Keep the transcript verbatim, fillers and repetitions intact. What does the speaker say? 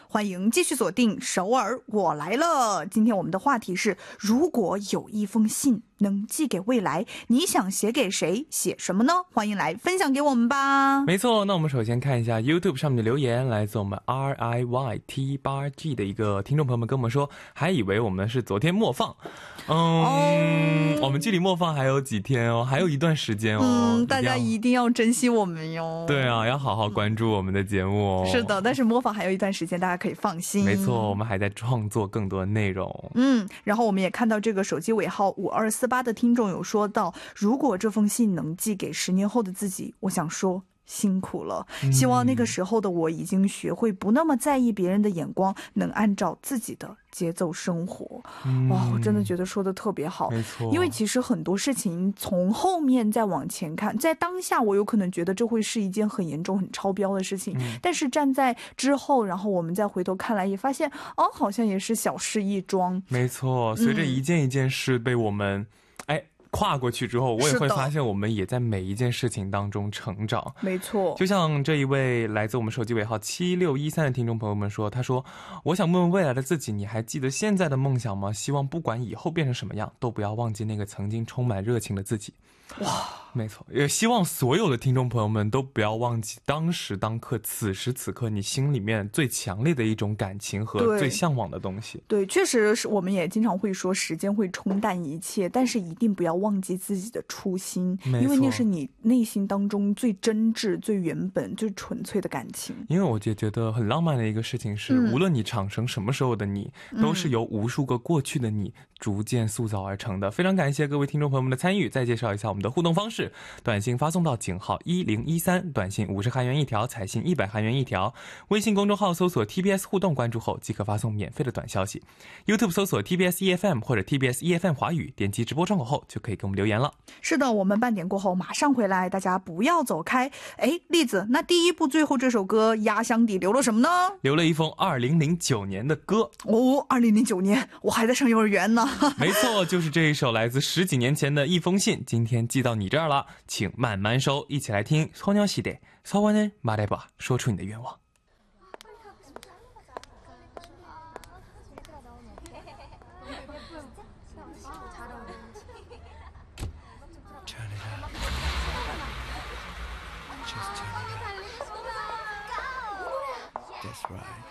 欢迎继续锁定首尔我来了。今天我们的话题是，如果有一封信能寄给未来，你想写给谁，写什么呢？欢迎来分享给我们吧。 没错，那我们首先看一下 YouTube 上面的留言，来自我们 R I Y T 八 G 的一个听众朋友们跟我们说，还以为我们是昨天默放。嗯、哦，我们距离默放还有几天哦，还有一段时间哦。 嗯，大家一定要珍惜我们哟。 对啊，要好好关注我们的节目哦。 是的，但是模仿还有一段时间，大家可以放心。 没错，我们还在创作更多的内容。 嗯，然后我们也看到这个手机尾号五二四八的听众有说到，如果这封信能寄给十年后的自己，我想说辛苦了，希望那个时候的我已经学会不那么在意别人的眼光，能按照自己的节奏生活。嗯、哇，我真的觉得说的特别好。 没错， 因为其实很多事情从后面再往前看，在当下我有可能觉得这会是一件很严重很超标的事情、嗯、但是站在之后，然后我们再回头看来，也发现哦，好像也是小事一桩。 没错，随着一件一件事被我们、嗯跨过去之后，我也会发现我们也在每一件事情当中成长。 没错， 就像这一位来自我们手机尾号七六一三的听众朋友们说，他说，我想问问未来的自己，你还记得现在的梦想吗？希望不管以后变成什么样，都不要忘记那个曾经充满热情的自己。哇，没错，也希望所有的听众朋友们都不要忘记当时当刻此时此刻你心里面最强烈的一种感情和最向往的东西。 对, 对，确实是，我们也经常会说时间会冲淡一切，但是一定不要忘记自己的初心，因为那是你内心当中最真挚最原本最纯粹的感情。 因为我就觉得很浪漫的一个事情是、嗯、无论你长成什么时候的你、嗯、都是由无数个过去的你逐渐塑造而成的。非常感谢各位听众朋友们的参与，再介绍一下我们的互动方式，短信发送到井号一零一三，短信五十韩元一条，彩信一百韩元一条，微信公众号搜索 T B S 互动，关注后即可发送免费的短消息， YouTube 搜索 T B S E F M 或者 T B S E F M 华语，点击直播窗口后就可以给我们留言了。 是的，我们半点过后马上回来，大家不要走开。哎，栗子，那第一部最后这首歌压箱底留了什么呢？ 留了一封二零零九年的歌。 哦，二零零九年我还在上幼儿园呢。 没错，就是这一首来自十几年前的一封信，今天寄到你这儿了，请慢慢收。一起来听소녀시대 서원을 말해봐，说出你的愿望。That's right.